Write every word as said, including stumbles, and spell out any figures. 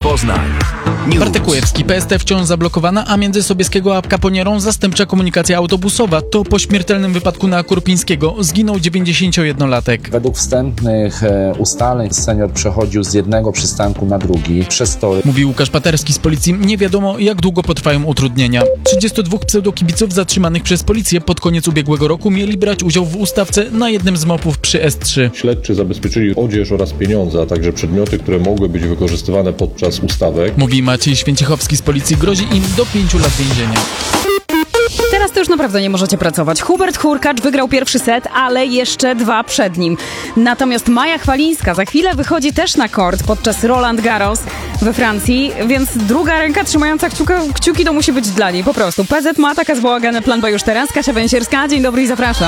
Poznań. News. Bartek Kujewski, P S T wciąż zablokowana, a między Sobieskiego a Kaponierą zastępcza komunikacja autobusowa. To po śmiertelnym wypadku na Kurpińskiego zginął dziewięćdziesięciojednolatek. Według wstępnych e, ustaleń senior przechodził z jednego przystanku na drugi przez tory. Mówi Łukasz Paterski z policji. Nie wiadomo, jak długo potrwają utrudnienia. trzydziestu dwóch pseudokibiców zatrzymanych przez policję pod koniec ubiegłego roku mieli brać udział w ustawce na jednym z mopów przy S trzy. Śledczy zabezpieczyli odzież oraz pieniądze, a także przedmioty, które mogły być wykorzystywane podczas ustawek. Mówi Maciej Święcichowski z policji. Grozi im do pięciu lat więzienia. Teraz to już naprawdę nie możecie pracować. Hubert Hurkacz wygrał pierwszy set, ale jeszcze dwa przed nim. Natomiast Maja Chwalińska za chwilę wychodzi też na kort podczas Roland Garros we Francji, więc druga ręka trzymająca kciuka, kciuki to musi być dla niej po prostu. P Z ma taka zwołagany plan B już teraz. Kasia Węsierska, dzień dobry i zapraszam.